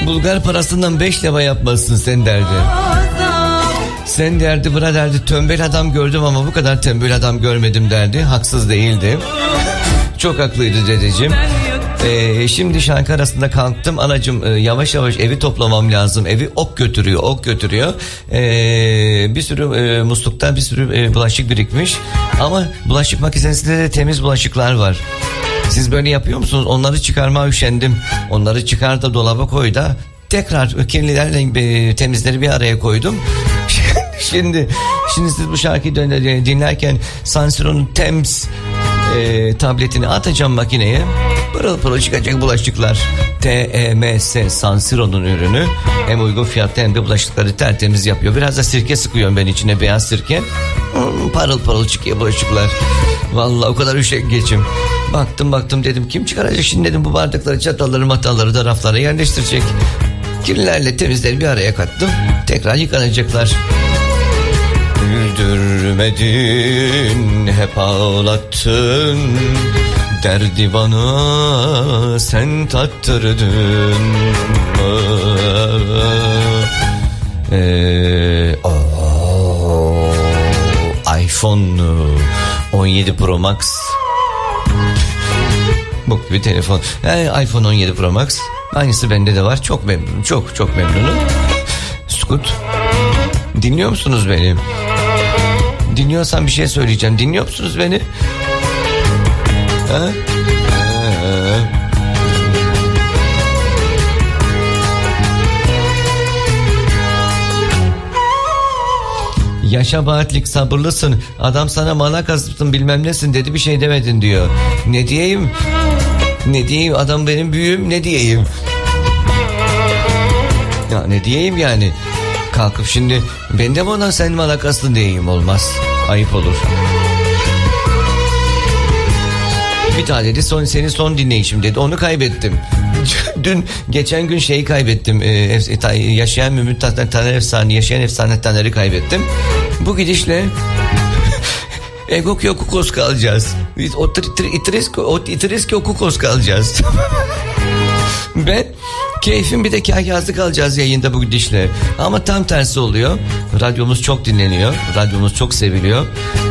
Bulgar parasından 5 leva yapmazsın sen derdi. Sen derdi, buna derdi, tembel adam gördüm ama bu kadar tembel adam görmedim derdi. Haksız değildi. Çok haklıydı dedeciğim. Şimdi şarkı arasında kalktım. Anacığım yavaş yavaş evi toplamam lazım. Evi ok götürüyor. Bir sürü muslukta bir sürü bulaşık birikmiş. Ama bulaşık makinesinde de temiz bulaşıklar var. Siz böyle yapıyor musunuz? Onları çıkarmaya üşendim. Onları çıkar da dolaba koy da tekrar kirlilerle temizleri bir araya koydum. Şimdi siz bu şarkıyı dinlerken Sansiro'nun Thames tabletini atacağım makineye. Pırıl pırıl çıkacak bulaşıklar. TEMS Sansiro'nun ürünü. Hem uygun fiyatlı hem de bulaşıkları tertemiz yapıyor. Biraz da sirke sıkıyorum ben içine, beyaz sirke. Parıl parıl çıkıyor bulaşıklar. Vallahi o kadar üşengeçim. Baktım dedim kim çıkaracak şimdi dedim, bu bardakları, çatalları, matalları da raflara yerleştirecek. Kirlilerle temizleri bir araya kattım. Tekrar yıkanacaklar. Güldürmedin, hep ağlattın. Derdi bana sen tattırdın. iPhone 17 Pro Max. Bu gibi telefon. iPhone 17 Pro Max. Aynısı bende de var. Çok memnunum. Çok memnunum. Scoot. Dinliyor musunuz beni? Dinliyorsan bir şey söyleyeceğim. Dinliyor musunuz beni? Ha? Yaşa Bahatlik, sabırlısın. Adam sana mala kastın bilmem nesin dedi, bir şey demedin diyor. Ne diyeyim? Adam benim büyüğüm, ne diyeyim? Ya ne diyeyim yani? Kalkıp şimdi ben de mi ona sen mala kastın diyeyim, olmaz. Ayıp olur. Bir tane dedi senin son dinleyişim dedi, onu kaybettim. Geçen gün şeyi kaybettim. Yaşayan Mümkün Taner Efsane, yaşayan efsane Taner'i kaybettim. Bu gidişle Egokyo Kukos kalacağız. Biz o Itreski Kukos kalacağız. Ben keyfim bir de kahyazlık alacağız yayında bu gidişle. Ama tam tersi oluyor. Radyomuz çok dinleniyor. Radyomuz çok seviliyor.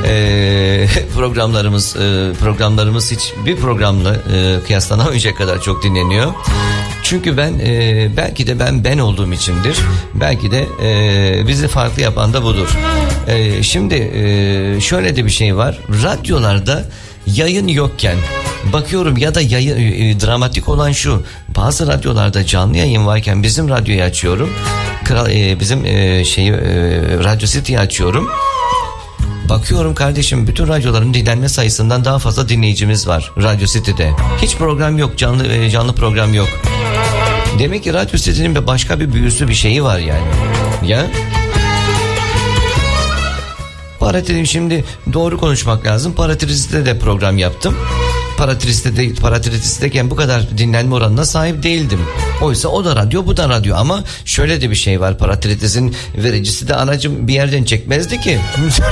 Programlarımız hiçbir programla kıyaslanamayacak kadar çok dinleniyor. Çünkü belki de ben olduğum içindir. Belki de bizi farklı yapan da budur. Şimdi şöyle de bir şey var. Radyolarda yayın yokken bakıyorum ya da dramatik olan şu, bazı radyolarda canlı yayın varken bizim radyoyu açıyorum, bizim Radyo City'yi açıyorum, bakıyorum kardeşim bütün radyoların dinlenme sayısından daha fazla dinleyicimiz var Radyo City'de. Hiç program yok, canlı program yok. Demek ki Radyo City'nin başka bir büyüsü, bir şeyi var yani. Ya şimdi doğru konuşmak lazım. Paratris'te de program yaptım. Paratris'teyken bu kadar dinlenme oranına sahip değildim. Oysa o da radyo, bu da radyo. Ama şöyle de bir şey var. Paratris'in vericisi de anacım bir yerden çekmezdi ki.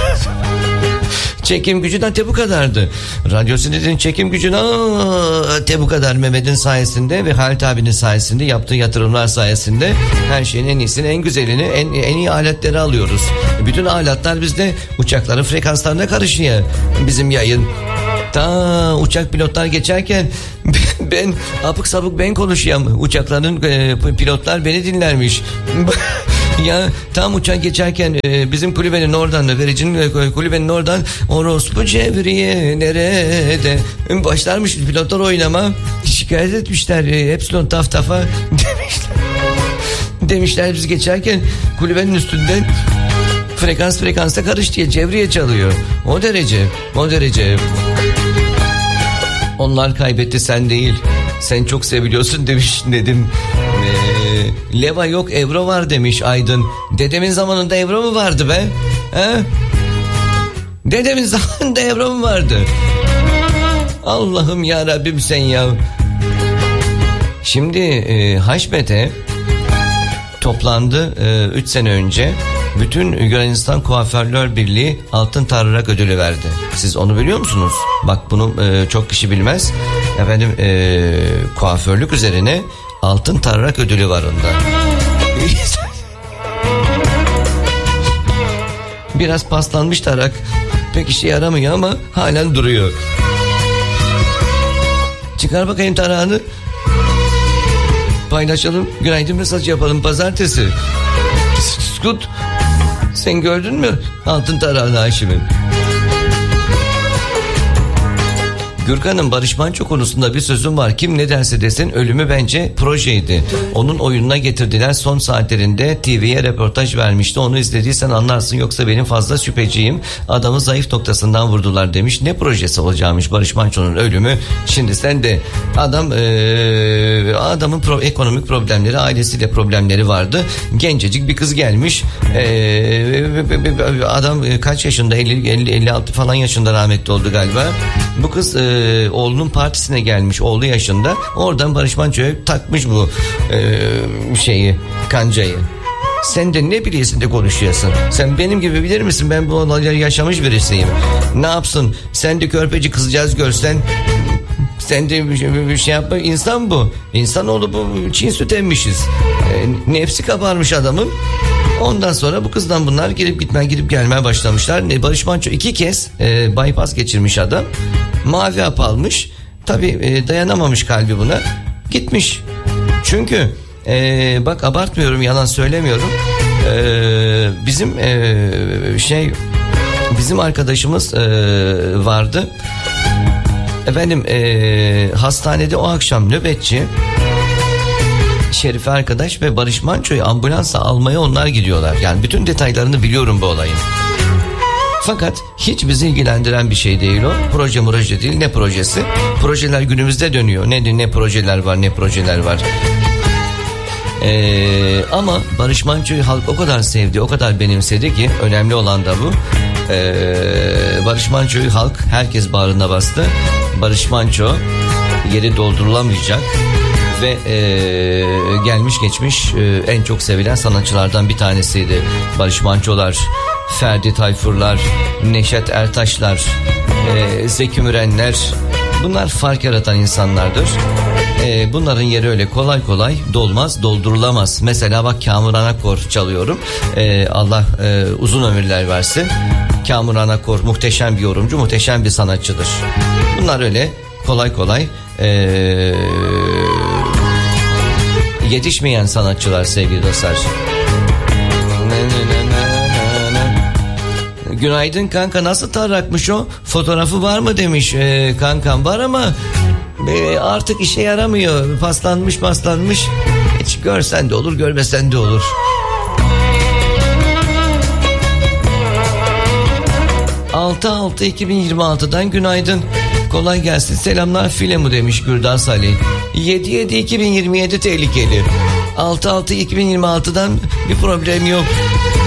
Çekim gücü de bu kadardı. Radyo City'nin çekim gücü de bu kadar. Mehmet'in sayesinde ve Halit abinin sayesinde, yaptığı yatırımlar sayesinde her şeyin en iyisini, en güzelini, en iyi aletleri alıyoruz. Bütün aletler bizde, uçakların frekanslarına karışıyor bizim yayın. Uçak pilotlar geçerken ben apık sapık ben konuşuyorum. Uçakların pilotlar beni dinlermiş. Ya tam uçak geçerken bizim kulübenin oradan, vericinin kulübenin oradan orospu Cevriye nerede başlarmış pilotlar oynama, şikayet etmişler. Epsilon taftafa demişler biz geçerken kulübenin üstünden frekansa karış diye Cevriye çalıyor. O derece. Onlar kaybetti, sen değil. Sen çok seviliyorsun demiş Nedim. Leva yok, evro var demiş Aydın. Dedemin zamanında evro mu vardı be? He? Dedemin zamanında evro mu vardı? Allah'ım ya Rabbim sen ya. Şimdi Haşmet'e toplandı 3 sene önce. Bütün Yunanistan Kuaförler Birliği Altın Tarırak ödülü verdi. Siz onu biliyor musunuz? Bak bunu çok kişi bilmez. Efendim kuaförlük üzerine Altın Tarrak ödülü var onda. Biraz paslanmış tarak. Pek işe yaramıyor ama halen duruyor. Çıkar bakayım tarağını. Paylaşalım. Günaydın mesaj yapalım pazartesi. Skut. Sen gördün mü altın tarağını Haşim'in? Gürkan'ın Barış Manço konusunda bir sözüm var. Kim ne derse desin ölümü bence projeydi. Onun oyununa getirdiler, son saatlerinde TV'ye röportaj vermişti. Onu izlediysen anlarsın, yoksa benim fazla şüpheciyim. Adamı zayıf noktasından vurdular demiş. Ne projesi olacakmış Barış Manço'nun ölümü? Şimdi sen de adamın ekonomik problemleri, ailesiyle problemleri vardı. Gencecik bir kız gelmiş. Adam kaç yaşında? 56 falan yaşında rahmetli oldu galiba. Bu kız oğlunun partisine gelmiş, oğlu yaşında. Oradan Barış Manço'ya takmış bu kancayı. Sen de ne biliyorsun de konuşuyorsun? Sen benim gibi bilir misin? Ben bu olayları yaşamış birisiyim. Ne yapsın? Sen de körpeci kızcağız görsen, sen de bir şey yapma. İnsan bu. İnsanoğlu bu. Çin süt emmişiz. Nefsi kabarmış adamın. Ondan sonra bu kızdan bunlar girip gelmeye başlamışlar. Barış Manço 2 kez bypass geçirmiş adam. Mavi hap almış. Tabii dayanamamış kalbi buna. Gitmiş. Çünkü bak abartmıyorum, yalan söylemiyorum. Bizim arkadaşımız vardı. Efendim hastanede o akşam nöbetçi Şerife arkadaş ve Barış Manço'yu ambulansa almaya onlar gidiyorlar. Yani bütün detaylarını biliyorum bu olayın. Fakat hiç bizi ilgilendiren bir şey değil o. Proje değil, ne projesi? Projeler günümüzde dönüyor. Ne projeler var. Ama Barış Manço'yu halk o kadar sevdi, o kadar benimsedi ki, önemli olan da bu. Barış Manço'yu halk, herkes bağrına bastı. Barış Manço yeri doldurulamayacak ve gelmiş geçmiş en çok sevilen sanatçılardan bir tanesiydi. Barış Manço'lar, Ferdi Tayfurlar, Neşet Ertaşlar, Zeki Mürenler, bunlar fark yaratan insanlardır. Bunların yeri öyle kolay dolmaz, doldurulamaz. Mesela bak, Kamuran Akkor çalıyorum. Allah uzun ömürler versin. Kamuran Akkor muhteşem bir yorumcu, muhteşem bir sanatçıdır. Bunlar öyle kolay yetişmeyen sanatçılar sevgili dostlar. Günaydın kanka, nasıl tarrakmış o? Fotoğrafı var mı demiş. Kankam var ama artık işe yaramıyor. Paslanmış. Hiç görsen de olur, görmesen de olur. 6/6/2026'dan günaydın. Kolay gelsin. Selamlar Filemu demiş Gürdan Salih. 7/7/2027 tehlikeli. 6/6/2026'dan bir problem yok.